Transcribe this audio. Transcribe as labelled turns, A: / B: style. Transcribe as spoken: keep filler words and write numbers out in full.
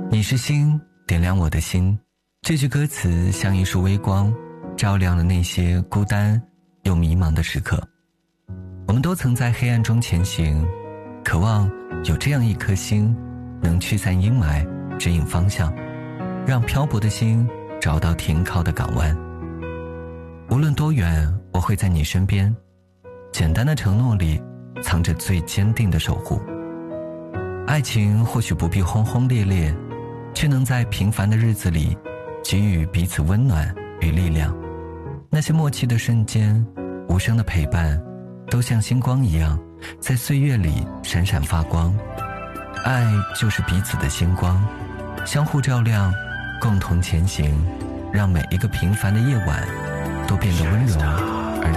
A: 你是星，点亮我的心。这句歌词像一束微光，照亮了那些孤单又迷茫的时刻。我们都曾在黑暗中前行，渴望有这样一颗星，能驱散阴霾，指引方向，让漂泊的心找到停靠的港湾。无论多远，我会在你身边。简单的承诺里藏着最坚定的守护。爱情或许不必轰轰烈烈，却能在平凡的日子里给予彼此温暖与力量。那些默契的瞬间，无声的陪伴，都像星光一样在岁月里闪闪发光。爱就是彼此的星光，相互照亮，共同前行，让每一个平凡的夜晚都变得温柔